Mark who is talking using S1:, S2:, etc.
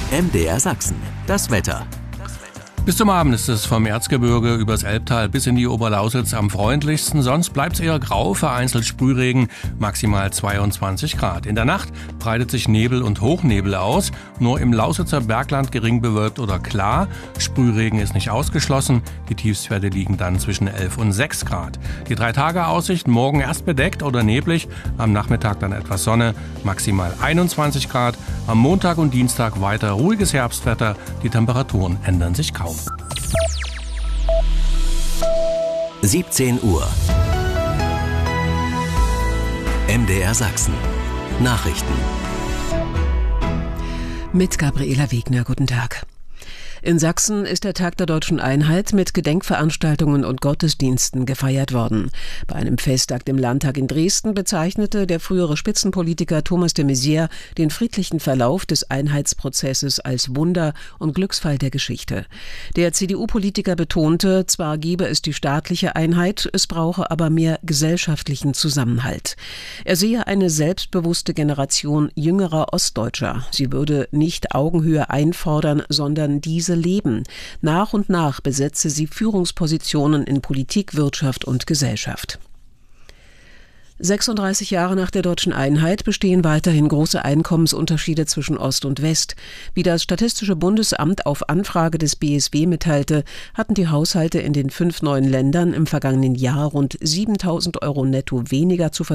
S1: MDR Sachsen. Das Wetter.
S2: Bis zum Abend ist es vom Erzgebirge übers Elbtal bis in die Oberlausitz am freundlichsten. Sonst bleibt es eher grau, vereinzelt Sprühregen, maximal 22 Grad. In der Nacht breitet sich Nebel und Hochnebel aus. Nur im Lausitzer Bergland gering bewölkt oder klar. Sprühregen ist nicht ausgeschlossen. Die Tiefstwerte liegen dann zwischen 11 und 6 Grad. Die 3-Tage-Aussicht: morgen erst bedeckt oder neblig, am Nachmittag dann etwas Sonne, maximal 21 Grad. Am Montag und Dienstag weiter ruhiges Herbstwetter. Die Temperaturen ändern sich kaum.
S1: 17 Uhr. MDR Sachsen. Nachrichten.
S3: Mit Gabriela Wegner, guten Tag. In Sachsen ist der Tag der Deutschen Einheit mit Gedenkveranstaltungen und Gottesdiensten gefeiert worden. Bei einem Festakt im Landtag in Dresden bezeichnete der frühere Spitzenpolitiker Thomas de Maizière den friedlichen Verlauf des Einheitsprozesses als Wunder und Glücksfall der Geschichte. Der CDU-Politiker betonte, zwar gebe es die staatliche Einheit, es brauche aber mehr gesellschaftlichen Zusammenhalt. Er sehe eine selbstbewusste Generation jüngerer Ostdeutscher. Sie würde nicht Augenhöhe einfordern, sondern diese leben. Nach und nach besetze sie Führungspositionen in Politik, Wirtschaft und Gesellschaft. 36 Jahre nach der Deutschen Einheit bestehen weiterhin große Einkommensunterschiede zwischen Ost und West. Wie das Statistische Bundesamt auf Anfrage des BSW mitteilte, hatten die Haushalte in den 5 neuen Ländern im vergangenen Jahr rund 7.000 € netto weniger zur Verfügung